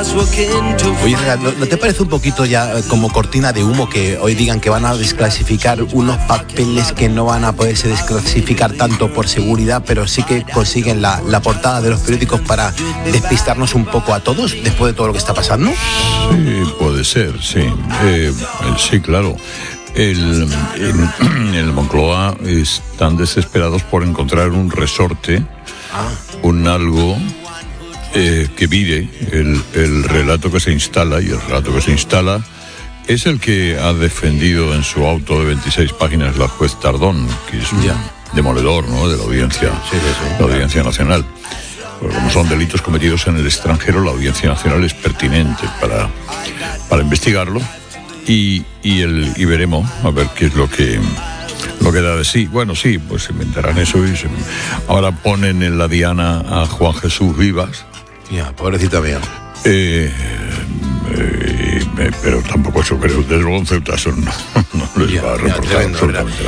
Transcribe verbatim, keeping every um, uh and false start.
Oye, ¿no, ¿no te parece un poquito ya como cortina de humo que hoy digan que van a desclasificar unos papeles que no van a poderse desclasificar tanto por seguridad, pero sí que consiguen la, la portada de los periódicos para despistarnos un poco a todos después de todo lo que está pasando? Sí, puede ser, sí. Eh, sí, claro. El, en, el Moncloa están desesperados por encontrar un resorte, ah. un algo eh, que vire el, el relato que se instala, y el relato que se instala es el que ha defendido en su auto de veintiséis páginas la juez Tardón, que es un yeah. demoledor, ¿no?, de la audiencia, sí, sí, sí, la audiencia claro. nacional. Pero como son delitos cometidos en el extranjero, la audiencia nacional es pertinente para, para investigarlo. Y, y, el, y veremos a ver qué es lo que lo que da de sí. Bueno, sí, pues se inventarán eso y se, ahora ponen en la diana a Juan Jesús Vivas. Ya, pobrecita mía. Eh, eh, eh, pero tampoco eso creo, desde luego en Ceuta eso no, no les ya, va a reportar absolutamente nada.